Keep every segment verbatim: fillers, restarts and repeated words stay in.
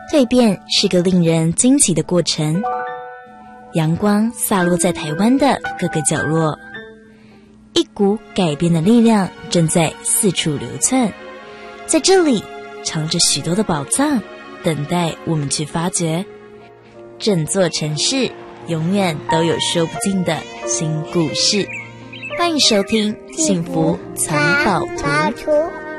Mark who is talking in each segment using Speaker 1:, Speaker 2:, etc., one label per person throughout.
Speaker 1: 蜕变是个令人惊奇的过程，阳光洒落在台湾的各个角落，一股改变的力量正在四处流窜，在这里藏着许多的宝藏，等待我们去发掘。整座城市永远都有说不尽的新故事，欢迎收听《幸福藏宝图》。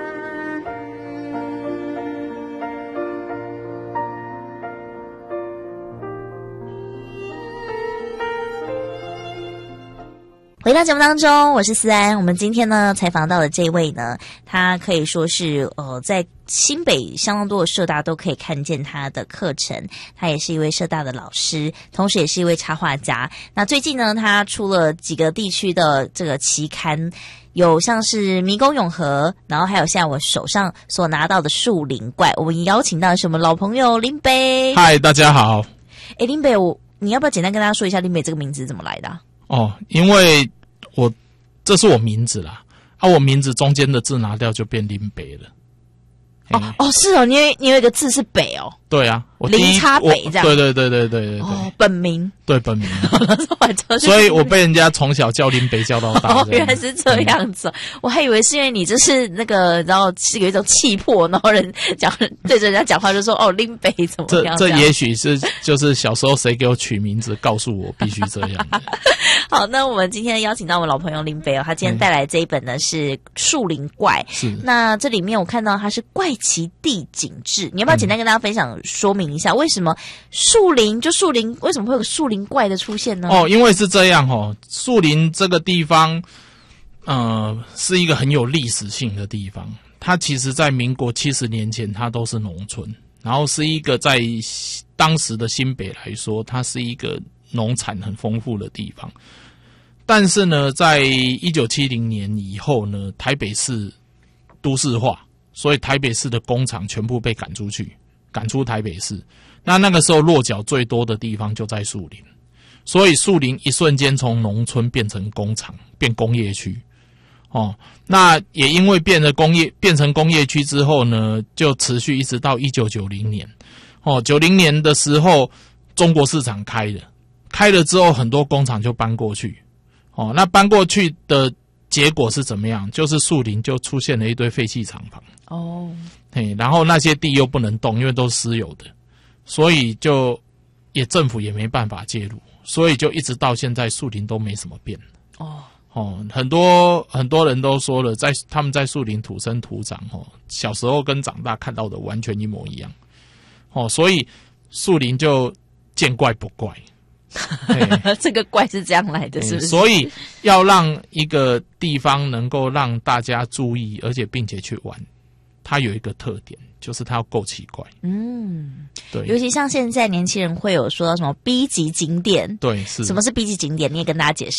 Speaker 1: 回到节目当中，我是思安。我们今天呢采访到的这位呢，他可以说是呃在新北相当多的社大都可以看见他的课程，他也是一位社大的老师，同时也是一位插画家。那最近呢，他出了几个地区的这个期刊，有像是迷宫永和，然后还有像我手上所拿到的树林怪。我们邀请到什么老朋友林北。
Speaker 2: 嗨，大家好。
Speaker 1: 诶，林北，我你要不要简单跟大家说一下林北这个名字怎么来的啊？
Speaker 2: 哦，因为我这是我名字啦，啊，我名字中间的字拿掉就变林北了。
Speaker 1: 哦哦，是哦，你有你有一个字是北哦。
Speaker 2: 对啊，我第一
Speaker 1: 林差北这样。
Speaker 2: 对对对对对对对。
Speaker 1: 哦，本名。
Speaker 2: 对本名。所以我被人家从小叫林北叫到大。
Speaker 1: 哦，原来是这样子、嗯。我还以为是因为你就是那个，然后是有一种气魄，然后人讲对着人家讲话就说哦林北怎么样？
Speaker 2: 这这也许是就是小时候谁给我取名字，告诉我必须这样。
Speaker 1: 好，那我们今天邀请到我们老朋友林北哦，他今天带来这一本呢、嗯、是《树林怪》。
Speaker 2: 是。
Speaker 1: 那这里面我看到它是怪奇地景志，你要不要简单跟大家分享、嗯、说明一下，为什么树林就树林为什么会有个树林怪的出现呢？
Speaker 2: 哦，因为是这样哦，树林这个地方，呃，是一个很有历史性的地方。它其实在民国七十年前，它都是农村，然后是一个在当时的新北来说，它是一个农产很丰富的地方。但是呢，在一九七零年以后呢，台北市都市化，所以台北市的工厂全部被赶出去，赶出台北市。那那个时候落脚最多的地方就在树林，所以树林一瞬间从农村变成工厂，变工业区。哦，那也因为变了工业，变成工业区之后呢，就持续一直到一九九零年。哦，九零年的时候，中国市场开了，开了之后很多工厂就搬过去。哦，那搬过去的结果是怎么样？就是树林就出现了一堆废弃厂房。
Speaker 1: 哦，
Speaker 2: 嘿，然后那些地又不能动，因为都是私有的，所以就也政府也没办法介入，所以就一直到现在树林都没什么变。
Speaker 1: 哦
Speaker 2: 哦，很多很多人都说了，在他们在树林土生土长，哦，小时候跟长大看到的完全一模一样。哦，所以树林就见怪不怪。
Speaker 1: 这个怪是这样来的，是不是？
Speaker 2: 所以要让一个地方能够让大家注意，而且并且去玩，它有一个特点，就是它要够奇怪。
Speaker 1: 嗯，
Speaker 2: 对。
Speaker 1: 尤其像现在年轻人会有说到什么 B 级景点，
Speaker 2: 对，是。
Speaker 1: 什么是 B 级景点？你也跟大家解释